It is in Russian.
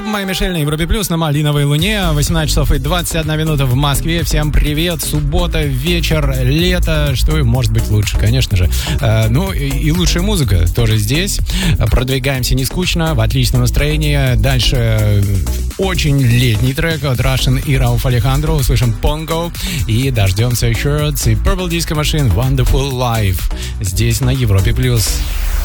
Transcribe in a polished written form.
Майя Мишель на Европе Плюс на Малиновой Луне. 18 часов и 21 минута в Москве. Всем привет. Суббота, вечер, лето. Что может быть лучше, конечно же. Ну и лучшая музыка тоже здесь. Продвигаемся не скучно, в отличном настроении. Дальше очень летний трек от Russian и Рауф Алехандро. Услышим Pongo. И дождемся Shirts и Purple Disco Machine Wonderful Life. Здесь на Европе Плюс.